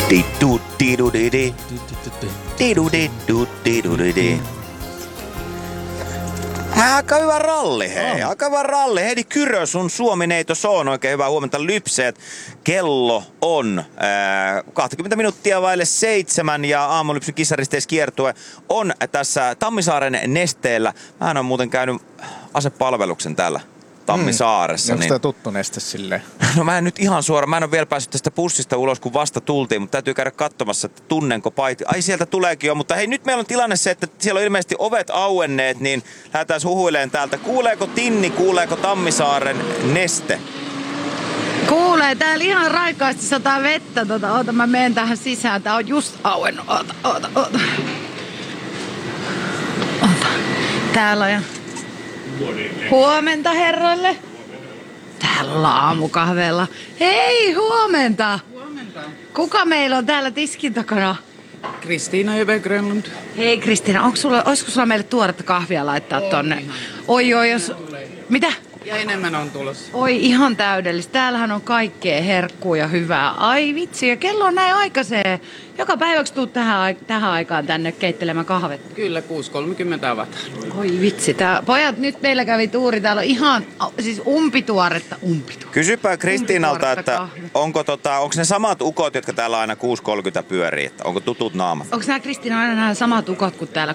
Aika hyvä ralli, hei. Aika hyvä ralli. Heidi Kyrö, sun suomineito on oikein hyvää huomenta lypseet. Kello on 20 minuuttia vaille 7 ja aamulypsyn kisaristeiskiertue on tässä Tammisaaren Nesteellä. Mä oon muuten käynyt asepalveluksen täällä Tammisaaressa. Onko tämä tuttu neste silleen? No mä en nyt ihan suoraan, mä en ole vielä päässyt tästä bussista ulos, kun vasta tultiin, mutta täytyy käydä katsomassa, että tunnenko paiti. Ai sieltä tuleekin jo, mutta hei nyt meillä on tilanne se, että siellä on ilmeisesti ovet auenneet, niin lähdetään huhuileen täältä. Kuuleeko Tinni, kuuleeko Tammisaaren Neste? Kuulee, täällä ihan raikkaasti sataa vettä. Oota, mä menen tähän sisään. Tää on just auennut. Oota. Täällä on. Huomenta herroille. Täällä ollaan aamukahvella. Hei, huomenta. Huomenta. Kuka meillä on täällä tiskin takana? Kristiina Grönlund. Hei Kristiina, olisiko sulla meille tuoretta kahvia laittaa tonne? Oi, jos... Mitä? Ja enemmän on tulossa. Oi, ihan täydellistä. Täällähän on kaikkea herkkua ja hyvää. Ai vitsi, ja kello on näin aikaiseen. Joka päiväksi tuut tähän aikaan tänne keittelemään kahvet. Kyllä, 6.30 avataan. Oi vitsi, pojat, nyt meillä kävi tuuri. Täällä on ihan, siis umpituoretta. Kysypä Kristiinalta, että kahvia. onko ne samat ukot, jotka täällä aina 6.30 pyörii? Että onko tutut naamat? Onko nämä Kristiina aina nämä samat ukot kuin täällä